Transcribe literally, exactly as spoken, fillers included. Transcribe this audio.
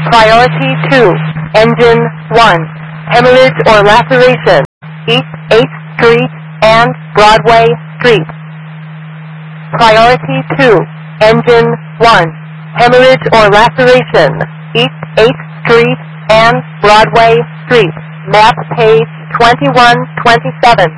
Priority two, Engine one, hemorrhage or laceration, East eighth Street and Broadway Street. Priority two, Engine one, hemorrhage or laceration, East eighth Street and Broadway Street. Map page twenty-one twenty-seven.